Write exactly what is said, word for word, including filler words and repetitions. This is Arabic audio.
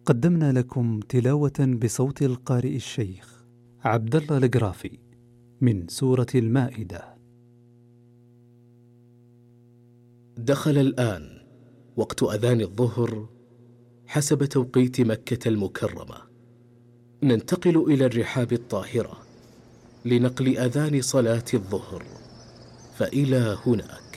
قدمنا لكم تلاوة بصوت القارئ الشيخ عبد الله القرافي من سورة المائدة. دخل الآن وقت أذان الظهر حسب توقيت مكة المكرمة. ننتقل إلى الرحاب الطاهرة لنقل أذان صلاة الظهر، فإلى هناك.